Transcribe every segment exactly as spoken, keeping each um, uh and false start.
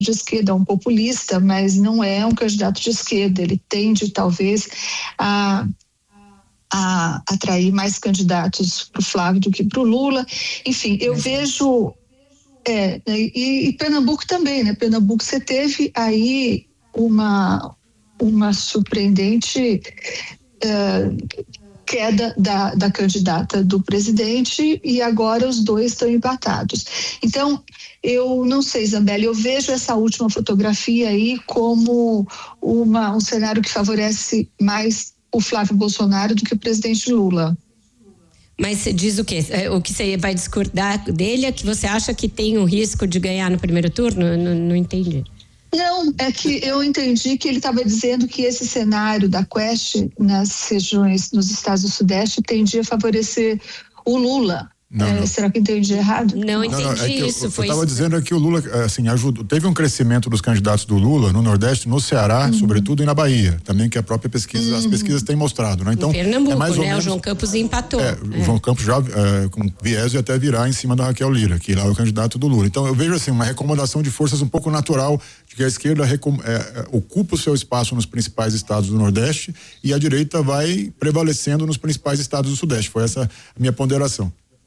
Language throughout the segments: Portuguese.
de esquerda, é um populista, mas não é um candidato de esquerda. Ele tende, talvez, a, a atrair mais candidatos para o Flávio do que para o Lula. Enfim, eu vejo... É, e, e Pernambuco também, né? Pernambuco você teve aí uma, uma surpreendente uh, queda da, da candidata do presidente e agora os dois estão empatados. Então, eu não sei, Zambelli, eu vejo essa última fotografia aí como uma, um cenário que favorece mais o Flávio Bolsonaro do que o presidente Lula. Mas você diz o quê? O que você vai discordar dele é que você acha que tem o risco de ganhar no primeiro turno? Não, não entendi. Não, é que eu entendi que ele estava dizendo que esse cenário da Quest nas regiões, nos estados do Sudeste, tendia a favorecer o Lula. Não, é, não. Será que entendi errado? Não entendi não, não, é que isso. Eu foi estava dizendo é que o Lula, assim, ajudou, teve um crescimento dos candidatos do Lula no Nordeste, no Ceará, uhum. sobretudo, e na Bahia, também que a própria pesquisa, uhum. as pesquisas têm mostrado, né? Então, em Pernambuco, é mais ou né? menos, o João Campos empatou. É, é. O João Campos já é, com viés de até virar em cima da Raquel Lira, que lá é o candidato do Lula. Então, eu vejo assim, uma recomodação de forças um pouco natural, de que a esquerda recom, é, ocupa o seu espaço nos principais estados do Nordeste e a direita vai prevalecendo nos principais estados do Sudeste. Foi essa a minha ponderação.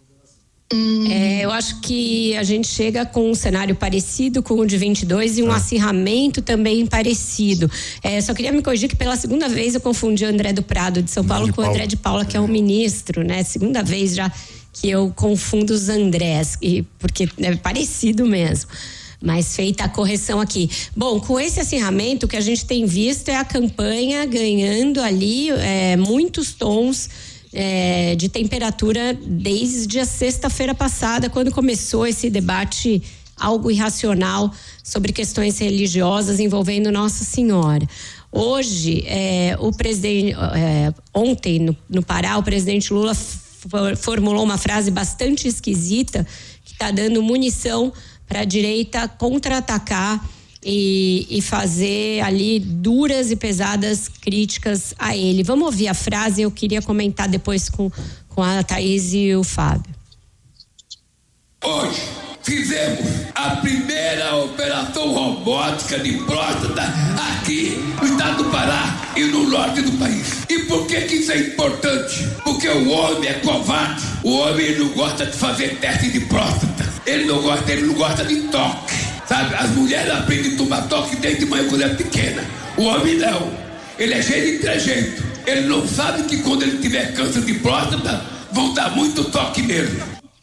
É, eu acho que a gente chega com um cenário parecido com o de vinte e dois e um ah. acirramento também parecido. É, só queria me corrigir que pela segunda vez eu confundi o André do Prado de São Paulo com o André de Paula, que é o ministro, né? Segunda vez já que eu confundo os Andrés, e, porque é parecido mesmo. Mas feita a correção aqui. Bom, com esse acirramento, o que a gente tem visto é a campanha ganhando ali é, muitos tons É, de temperatura desde a sexta-feira passada, quando começou esse debate algo irracional sobre questões religiosas envolvendo Nossa Senhora. Hoje, é, o presidente, é, ontem no, no Pará, o presidente Lula for, formulou uma frase bastante esquisita que está dando munição para a direita contra-atacar E, e fazer ali duras e pesadas críticas a ele. Vamos ouvir a frase, eu queria comentar depois com, com a Thaís e o Fábio. Hoje fizemos a primeira operação robótica de próstata aqui no estado do Pará e no norte do país. E por que que isso é importante? Porque o homem é covarde. O homem ele não gosta de fazer teste de próstata. Ele não gosta, ele não gosta de toque. Sabe, as mulheres aprendem a tomar toque desde manhã quando é pequena. O homem não. Ele é cheio de trejeito. Ele não sabe que quando ele tiver câncer de próstata, vão dar muito toque nele.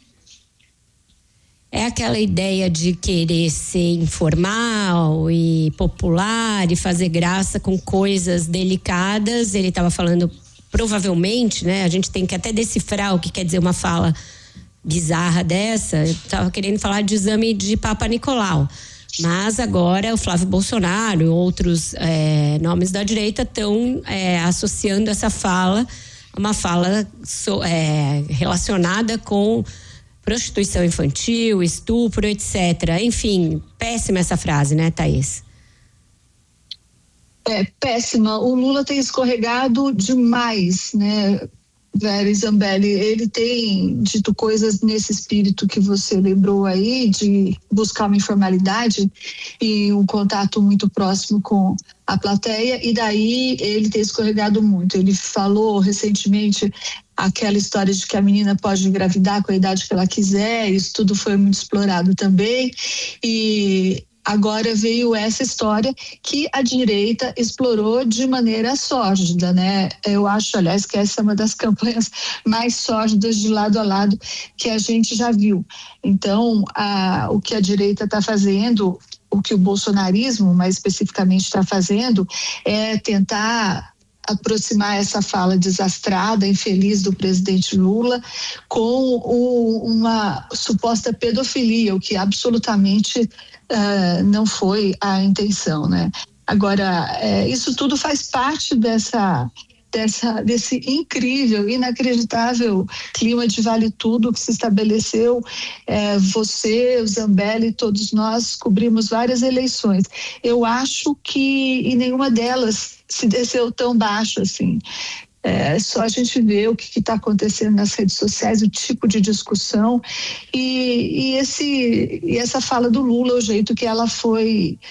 É aquela ideia de querer ser informal e popular e fazer graça com coisas delicadas. Ele estava falando, provavelmente, né? A gente tem que até decifrar o que quer dizer uma fala bizarra dessa. Estava querendo falar de exame de Papa Nicolau, mas agora o Flávio Bolsonaro e outros é, nomes da direita estão é, associando essa fala a uma fala so, é, relacionada com prostituição infantil, estupro, etcétera. Enfim, péssima essa frase, né, Thaís? É péssima. O Lula tem escorregado demais, né? Vera Zambelli, ele tem dito coisas nesse espírito que você lembrou aí, de buscar uma informalidade e um contato muito próximo com a plateia, e daí ele tem escorregado muito. Ele falou recentemente aquela história de que a menina pode engravidar com a idade que ela quiser, isso tudo foi muito explorado também, e agora veio essa história que a direita explorou de maneira sórdida, né? Eu acho, aliás, que essa é uma das campanhas mais sórdidas de lado a lado que a gente já viu. Então, a, o que a direita está fazendo, o que o bolsonarismo mais especificamente está fazendo, é tentar aproximar essa fala desastrada, infeliz do presidente Lula com o, uma suposta pedofilia, o que absolutamente uh, não foi a intenção, né? Agora, é, isso tudo faz parte dessa, dessa, desse incrível, inacreditável clima de vale tudo que se estabeleceu. É, você, o Zambelli, todos nós cobrimos várias eleições. Eu acho que em nenhuma delas se desceu tão baixo assim. É só a gente ver o que está acontecendo nas redes sociais, o tipo de discussão e, e, esse, e essa fala do Lula, o jeito que ela foi